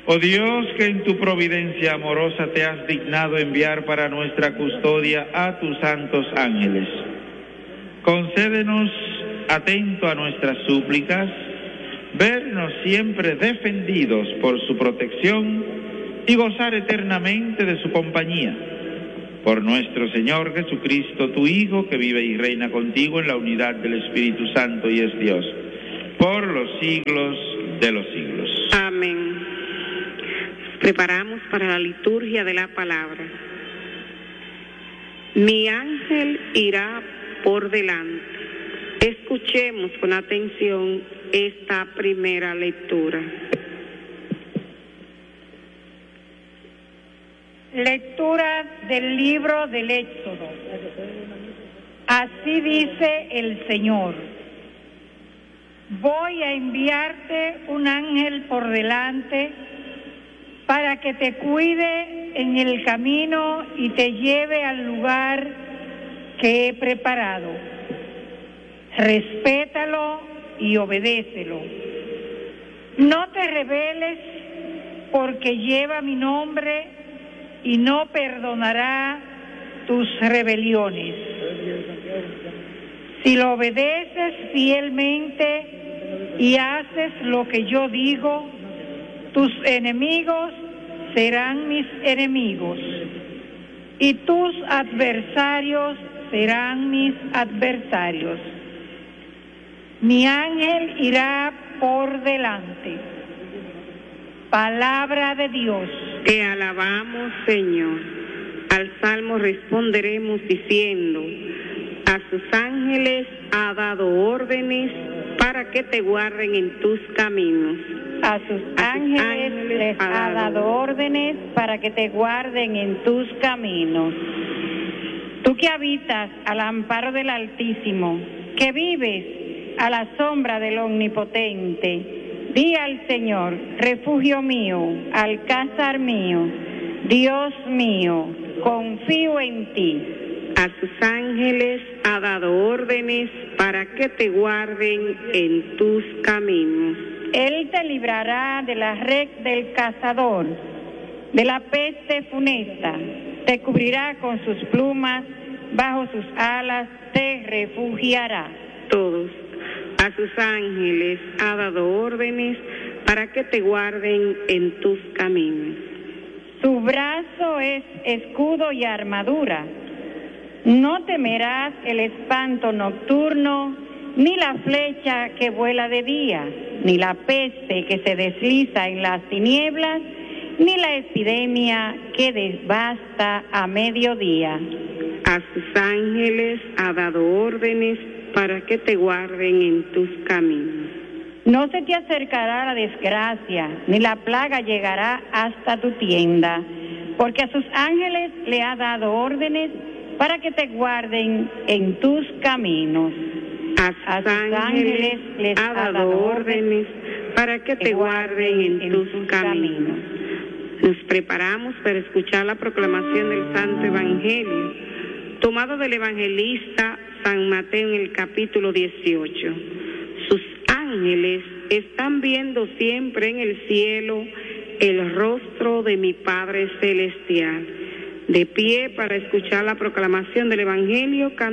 Oh Dios, que en tu providencia amorosa te has dignado enviar para nuestra custodia a tus santos ángeles, concédenos, atento a nuestras súplicas, vernos siempre defendidos por su protección y gozar eternamente de su compañía. Por nuestro Señor Jesucristo, tu Hijo, que vive y reina contigo en la unidad del Espíritu Santo y es Dios, por los siglos de los siglos. Amén. Preparamos para la liturgia de la palabra. Mi ángel irá por delante. Escuchemos con atención esta primera lectura. Lectura del libro del Éxodo. Así dice el Señor: voy a enviarte un ángel por delante para que te cuide en el camino y te lleve al lugar que he preparado. Respétalo y obedécelo. No te rebeles, porque lleva mi nombre y no perdonará tus rebeliones. Si lo obedeces fielmente y haces lo que yo digo, tus enemigos serán mis enemigos y tus adversarios serán mis adversarios. Mi ángel irá por delante. Palabra de Dios. Te alabamos, Señor. Al salmo responderemos diciendo: a sus ángeles ha dado órdenes para que te guarden en tus caminos. A sus ángeles les ha dado órdenes para que te guarden en tus caminos. Tú que habitas al amparo del Altísimo, que vives a la sombra del Omnipotente, di al Señor: refugio mío, alcázar mío, Dios mío, confío en ti. A sus ángeles ha dado órdenes para que te guarden en tus caminos. Él te librará de la red del cazador, de la peste funesta. Te cubrirá con sus plumas, bajo sus alas te refugiará. Todos. A sus ángeles ha dado órdenes para que te guarden en tus caminos. Su brazo es escudo y armadura. No temerás el espanto nocturno, ni la flecha que vuela de día, ni la peste que se desliza en las tinieblas, ni la epidemia que devasta a mediodía. A sus ángeles ha dado órdenes para que te guarden en tus caminos. No se te acercará la desgracia, ni la plaga llegará hasta tu tienda, porque a sus ángeles le ha dado órdenes para que te guarden en tus caminos. A sus ángeles les ha dado órdenes para que te guarden en tus caminos. Nos preparamos para escuchar la proclamación del Santo Evangelio, tomado del evangelista San Mateo en el capítulo 18. Sus ángeles están viendo siempre en el cielo el rostro de mi Padre Celestial. De pie para escuchar la proclamación del Evangelio.